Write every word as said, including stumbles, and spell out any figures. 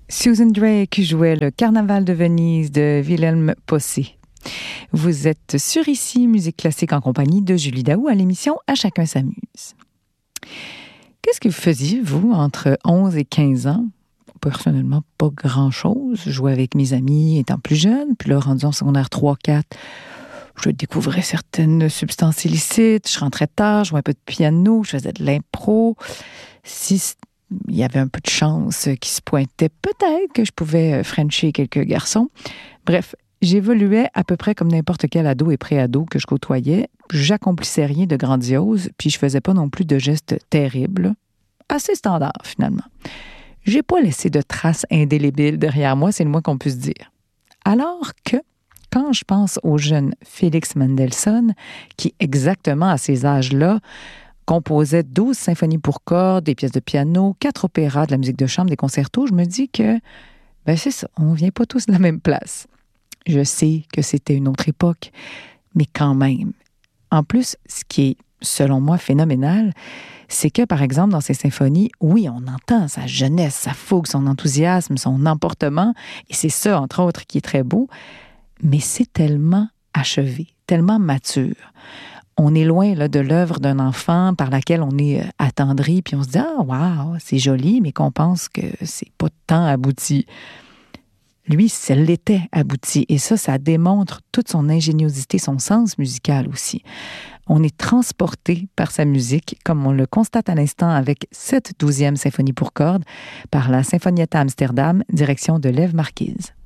Susan Drake jouait le Carnaval de Venise de Wilhelm Posse. Vous êtes sur Ici, Musique classique en compagnie de Julie Daou à l'émission À chacun s'amuse. Qu'est-ce que vous faisiez, vous, entre onze et quinze ans? Personnellement, pas grand-chose. Je jouais avec mes amis étant plus jeune, puis là, rendu en secondaire trois quatre, je découvrais certaines substances illicites, je rentrais tard, je jouais un peu de piano, je faisais de l'impro. Si il y avait un peu de chance qui se pointait, peut-être que je pouvais frencher quelques garçons. Bref, j'évoluais à peu près comme n'importe quel ado et pré-ado que je côtoyais. J'accomplissais rien de grandiose, puis je faisais pas non plus de gestes terribles. Assez standard, finalement. J'ai pas laissé de traces indélébiles derrière moi, c'est le moins qu'on puisse dire. Alors que, quand je pense au jeune Félix Mendelssohn, qui exactement à ces âges-là composait douze symphonies pour cordes, des pièces de piano, quatre opéras, de la musique de chambre, des concertos, je me dis que, ben c'est ça, on vient pas tous de la même place. Je sais que c'était une autre époque, mais quand même. En plus, ce qui est, selon moi, phénoménal, c'est que, par exemple, dans ces symphonies, oui, on entend sa jeunesse, sa fougue, son enthousiasme, son emportement, et c'est ça, entre autres, qui est très beau, mais c'est tellement achevé, tellement mature. On est loin là, de l'œuvre d'un enfant par laquelle on est attendri, puis on se dit « Ah, wow, c'est joli », mais qu'on pense que c'est pas tant abouti. Lui, ça l'était abouti, et ça, ça démontre toute son ingéniosité, son sens musical aussi. On est transporté par sa musique, comme on le constate à l'instant avec cette douzième symphonie pour cordes, par la Sinfonietta Amsterdam, direction de Lev Marquise.